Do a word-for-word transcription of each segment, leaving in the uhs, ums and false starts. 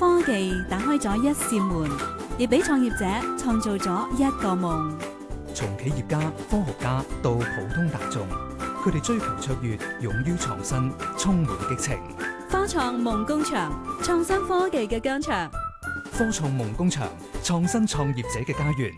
科技打開咗一扇門，亦俾創業者創造咗一個夢。 從企業家、科學家到普通大眾，佢哋追求卓越，勇於創新，充滿激情。 科創夢工場，創新科技嘅疆場。 科創夢工場，創新創業者嘅家園。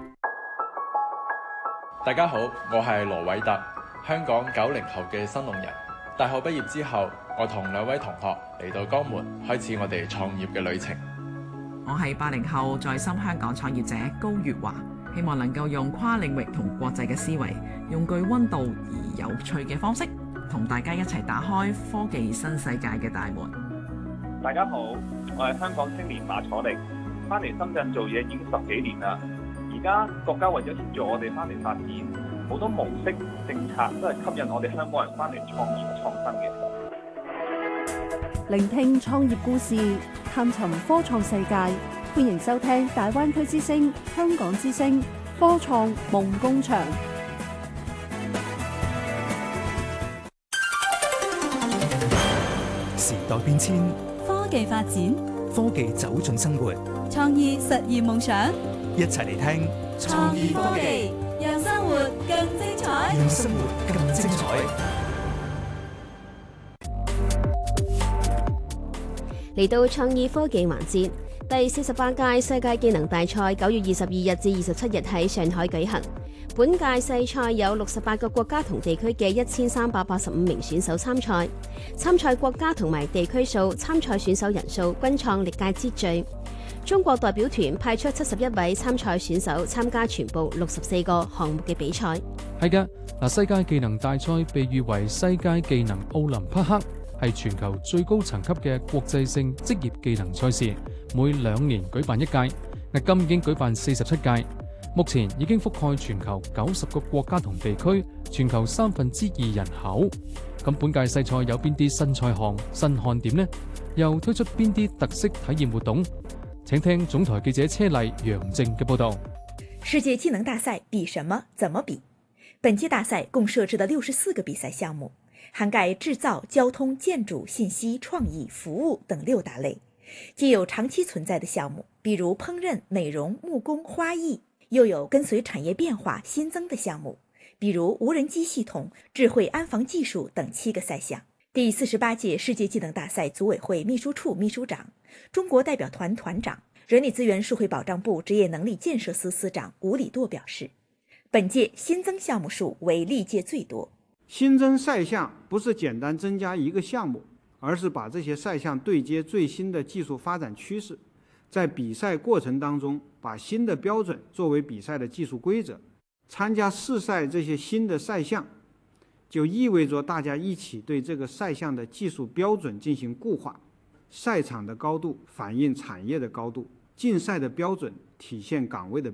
大家好，我係羅偉特，香港九零後嘅新龍人。大學畢業之後，我同兩位同學嚟到江門，開始我哋創業嘅旅程。 我係八零後在深香港創業者高月華，希望能夠用跨領域同國際嘅思維，用具溫度而有趣嘅方式，同大家一齊打開科技新世界嘅大門。 大家好，我係香港青年馬楚力，翻嚟深圳做嘢已經十幾年啦。而家國家為咗協助我哋翻嚟發展，好多模式政策都係吸引我哋香港人翻嚟創業創新嘅。 聆聽創業故事，探尋科創世界，歡迎收聽大灣區之聲、香港之聲科創夢工場。 時代變遷， 科技發展， 科技走進生活， 創意實現夢想。 一齊嚟聽創意科技，讓生活更精彩。 讓生活更精彩。 嚟到創意科技環節，第四十八屆世界技能大賽九月二十二日至二十七日喺上海舉行。本屆世賽有六十八個國家同地區嘅一千三百八十五名選手參賽，參賽國家同埋地區數、參賽選手人數均創歷屆之最。中國代表團派出七十一位參賽選手參加全部六十四個項目嘅比賽。 係嘅，嗱，世界技能大賽被譽為世界技能奧林匹克，係全球最高層級嘅國際性職業技能賽事，每兩年舉辦一屆。嗱，今已經舉辦四十七屆，目前已經覆蓋全球九十個國家同地區，全球三分之二人口。咁本屆世賽有邊啲新賽項、新看點呢？又推出邊啲特色體驗活動？請聽總台記者車麗、楊靜嘅報道。 世界技能大賽比什麼？怎麼比？本屆大賽共設置的六十四個比賽項目，涵蓋製造、交通、建築、信息、創意、服務等六大類，既有長期存在的項目，比如烹飪、美容、木工、花藝，又有跟隨產業變化新增的項目，比如無人機系統、智慧安防技術等七個賽項。第四十八屆世界技能大賽組委會秘書處秘書長、中國代表團團長、人力資源社會保障部職業能力建設司司長吳禮舵表示，本屆新增項目數為歷屆最多。 新增賽項不是簡單增加一個項目，而是把這些賽項對接最新的技術發展趨勢，在比賽過程當中把新的標準作為比賽的技術規則。參加試賽這些新的賽項，就意味着大家一起對這個賽項的技術標準進行固化。賽場的高度反映產業的高度，競賽的標準體現崗位的